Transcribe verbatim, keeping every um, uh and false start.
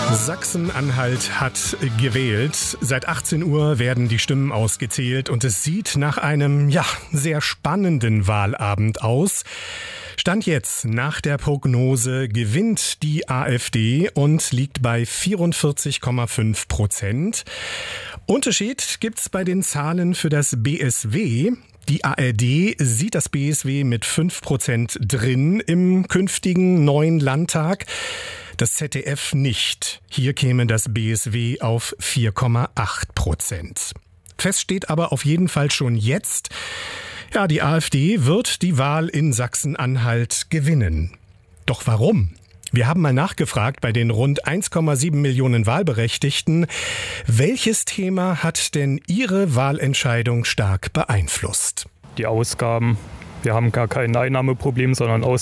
Sachsen-Anhalt hat gewählt. Seit achtzehn Uhr werden die Stimmen ausgezählt und es sieht nach einem, ja, sehr spannenden Wahlabend aus. Stand jetzt nach der Prognose gewinnt die AfD und liegt bei vierundvierzig Komma fünf Prozent. Unterschied gibt's bei den Zahlen für das B S W. Die A R D sieht das B S W mit fünf Prozent drin im künftigen neuen Landtag. Das Z D F nicht. Hier käme das B S W auf vier Komma acht Prozent. Fest steht aber auf jeden Fall schon jetzt, ja, die AfD wird die Wahl in Sachsen-Anhalt gewinnen. Doch warum? Wir haben mal nachgefragt bei den rund eins Komma sieben Millionen Wahlberechtigten, welches Thema hat denn ihre Wahlentscheidung stark beeinflusst? Die Ausgaben. Wir haben gar kein Einnahmeproblem, sondern Ausgaben.